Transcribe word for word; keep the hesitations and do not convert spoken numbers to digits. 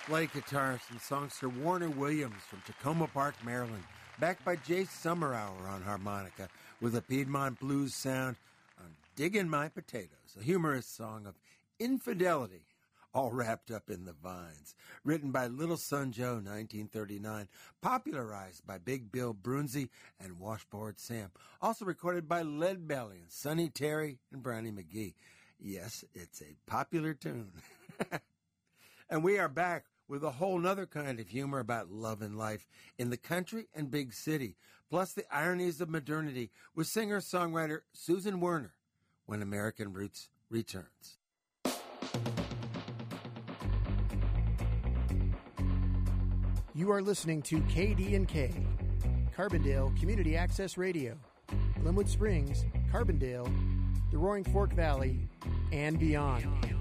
Light guitarist and songster Warner Williams from Tacoma Park, Maryland, backed by Jay Summerhour on harmonica with a Piedmont blues sound on Diggin' My Potatoes, a humorous song of infidelity, all wrapped up in the vines. Written by Little Son Joe, nineteen thirty-nine, popularized by Big Bill Brunzi and Washboard Sam. Also recorded by Lead Belly and Sonny Terry and Brownie McGee. Yes, it's a popular tune. And we are back with a whole nother kind of humor about love and life in the country and big city, plus the ironies of modernity with singer-songwriter Susan Werner when American Roots returns. You are listening to K D and K, Carbondale Community Access Radio, Glenwood Springs, Carbondale, the Roaring Fork Valley, and beyond.